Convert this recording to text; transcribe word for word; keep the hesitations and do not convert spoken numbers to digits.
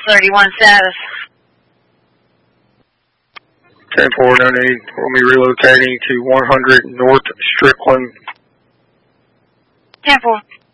thirty-one status. ten four, no need. We'll be relocating to one hundred North Strickland. ten four.